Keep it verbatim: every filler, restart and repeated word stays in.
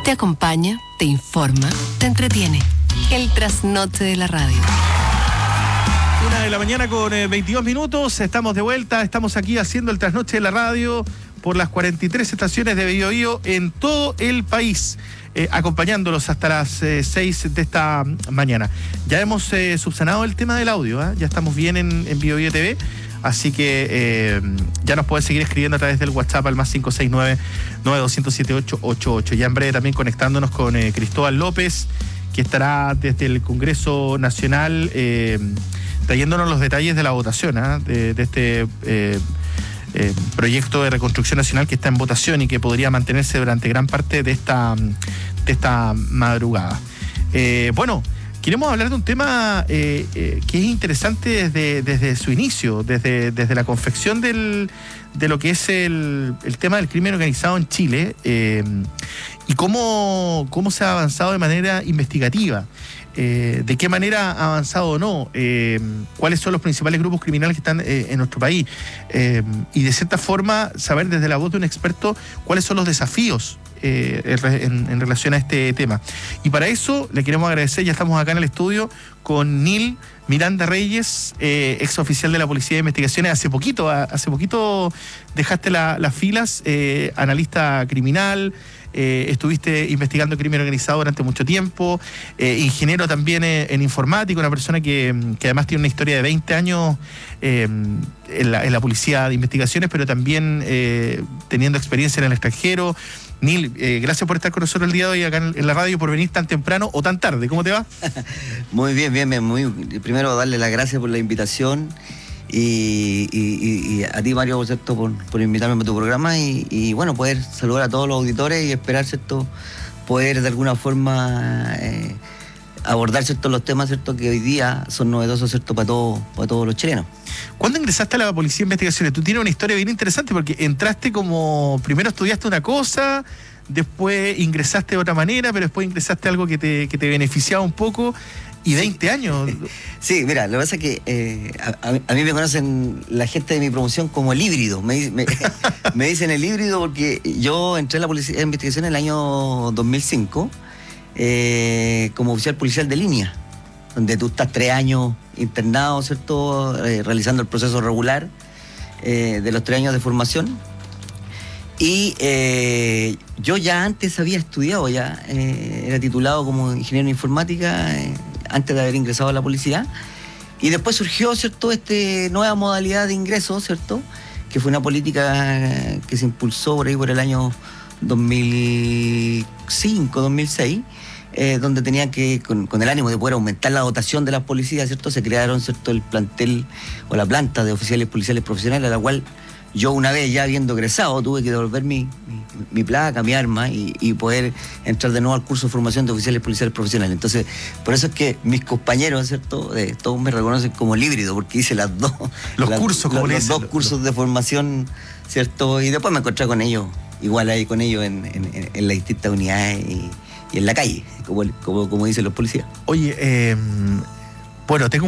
Te acompaña, te informa, te entretiene. El trasnoche de la radio. Una de la mañana con eh, veintidós minutos, estamos de vuelta, estamos aquí haciendo el trasnoche de la radio por las cuarenta y tres estaciones de Bío Bío en todo el país, eh, acompañándolos hasta las eh, seis de esta mañana. Ya hemos eh, subsanado el tema del audio, ¿eh? Ya estamos bien en, en Bío Bío T V, así que eh, ya nos pueden seguir escribiendo a través del WhatsApp al más cinco seis nueve, nueve dos cero siete ocho ocho ocho. Ya en breve también conectándonos con eh, Cristóbal López, que estará desde el Congreso Nacional eh, trayéndonos los detalles de la votación, ¿eh? de, de este eh, eh, proyecto de reconstrucción nacional que está en votación y que podría mantenerse durante gran parte de esta, de esta madrugada. Eh, bueno, queremos hablar de un tema eh, eh, que es interesante desde, desde su inicio, desde, desde la confección del, de lo que es el, el tema del crimen organizado en Chile eh, y cómo, cómo se ha avanzado de manera investigativa. Eh, de qué manera ha avanzado o no, eh, cuáles son los principales grupos criminales que están eh, en nuestro país eh, y de cierta forma saber desde la voz de un experto cuáles son los desafíos eh, en, en relación a este tema. Y para eso le queremos agradecer, ya estamos acá en el estudio con Nil Miranda Reyes, eh, ex oficial de la Policía de Investigaciones. Hace poquito, hace poquito dejaste la, las filas, eh, analista criminal. Eh, estuviste investigando crimen organizado durante mucho tiempo, eh, ingeniero también eh, en informática, una persona que, que además tiene una historia de veinte años eh, en, la, en la Policía de Investigaciones, pero también eh, teniendo experiencia en el extranjero. Nil, eh, gracias por estar con nosotros el día de hoy acá en, en la radio, por venir tan temprano o tan tarde. ¿Cómo te va? Muy bien, bien, bien. Muy, primero darle las gracias por la invitación. Y, y, y a ti, Mario, ¿cierto? Por, por invitarme a tu programa y, y bueno, poder saludar a todos los auditores y esperar, ¿cierto? Poder de alguna forma eh, abordar, ¿cierto? Los temas, ¿cierto? Que hoy día son novedosos, ¿cierto? Para, todo, para todos los chilenos. ¿Cuándo ingresaste a la Policía de Investigaciones? Tú tienes una historia bien interesante porque entraste como, primero estudiaste una cosa, después ingresaste de otra manera, pero después ingresaste a algo que te, que te beneficiaba un poco. Y veinte años. Sí, mira, lo que pasa es que eh, a, a mí me conocen la gente de mi promoción como el híbrido. Me, me, me dicen el híbrido porque yo entré a la Policía de Investigación en el año dos mil cinco eh, como oficial policial de línea, donde tú estás tres años internado, ¿cierto? Eh, realizando el proceso regular eh, de los tres años de formación. Y eh, yo ya antes había estudiado, ya eh, era titulado como ingeniero en informática eh, antes de haber ingresado a la policía. Y después surgió, ¿cierto?, esta nueva modalidad de ingreso, ¿cierto?, que fue una política que se impulsó por ahí por el año dos mil cinco, dos mil seis, eh, donde tenían que, con, con el ánimo de poder aumentar la dotación de las policías, ¿cierto?, se crearon, ¿cierto?, el plantel o la planta de oficiales policiales profesionales, a la cual yo, una vez ya habiendo egresado, tuve que devolver mi, mi, mi placa, mi arma y, y poder entrar de nuevo al curso de formación de oficiales policiales profesionales. Entonces, por eso es que mis compañeros, ¿cierto?, eh, todos me reconocen como el híbrido, porque hice las dos. Los las, cursos, como los, le los dos cursos de formación, ¿cierto? Y después me encontré con ellos, igual ahí con ellos en, en, en las distintas unidades y, y en la calle, como, como, como dicen los policías. Oye, eh, bueno, tengo